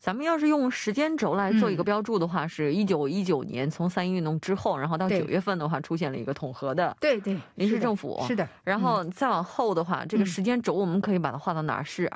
咱们要是用时间轴来做一个标注的话，是1919年从3一运动之后，然后到9月份的话出现了一个统合的临时政府， 是的。 然后再往后的话，这个时间轴我们可以把它画到哪儿？是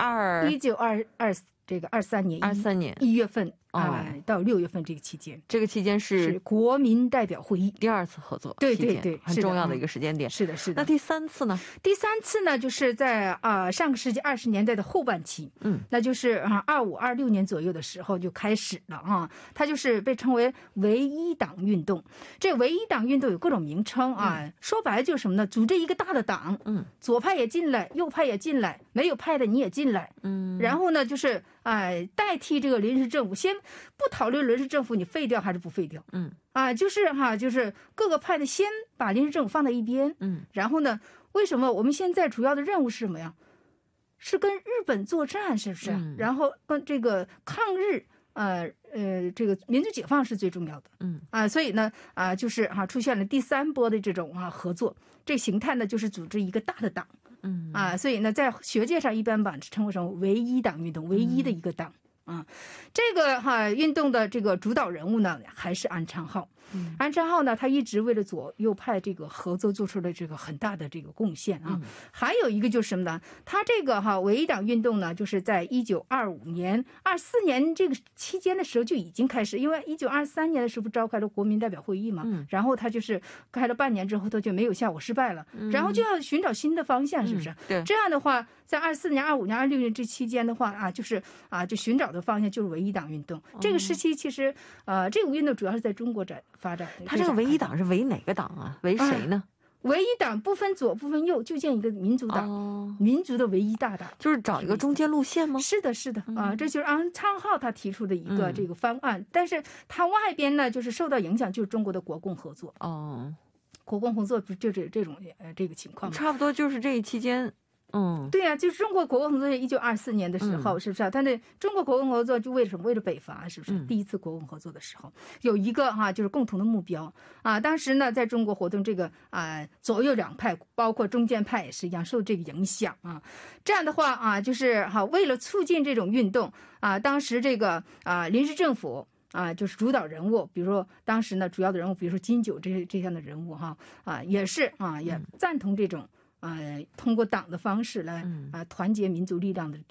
1923年1月份到6月份这个期间， 这个期间是国民代表会议第2次合作， 对对对， 很重要的一个时间点。 是的，是的。 那第3次呢？ 第3次呢，就是在上个世纪20年代的后半期，那就是25、26年左右的时候就开始了啊。它就是被称为唯一党运动。这唯一党运动有各种名称啊，说白了就是什么呢？组织一个大的党，左派也进来，右派也进来，没有派的你也进来，然后呢就是代替这个临时政府，先不讨论临时政府你废掉还是不废掉，就是各个派的先把临时政府放在一边，然后呢，为什么我们现在主要的任务是什么呀？是跟日本作战，是不是？然后跟这个抗日，这个民族解放是最重要的，所以呢，就是出现了第3波的这种合作，这形态呢就是组织一个大的党。所以呢，在学界上一般把称为成唯一党运动，唯一的一个党。这个运动的这个主导人物呢，还是安昌浩。安昌浩呢，他一直为了左右派这个合作做出了这个很大的这个贡献啊。还有一个就是什么呢？他这个唯一党运动呢，就是在1925年、24年这个期间的时候就已经开始，因为1923年的时候召开了国民代表会议嘛，然后他就是开了半年之后，他就没有效果，失败了，然后就要寻找新的方向，是不是？对，这样的话，在24年、25年、26年这期间的话就是就寻找的方向就是唯一党运动。这个时期其实这个运动主要是在中国发展。 他这个唯一党是唯哪个党啊？唯谁呢？ 唯一党不分左不分右，就建一个民族党，民族的唯一大党， 就是找一个中间路线吗？ 是的，是的这就是安昌浩他提出的一个这个方案，但是他外边呢，就是受到影响就是中国的国共合作。国共合作不就是这种这个情况吗？ 差不多就是这一期间。 对啊，就是中国国共合作1924年的时候，是不是？他的中国国共合作就为什么？为了北伐，是不是？第一次国共合作的时候，有一个就是共同的目标当时呢，在中国活动这个左右两派，包括中间派也是一样受这个影响这样的话就是为了促进这种运动当时这个临时政府。就是主导人物，比如说当时呢，主要的人物，比如说金九这样的人物也是也赞同这种通过党的方式来团结民族力量的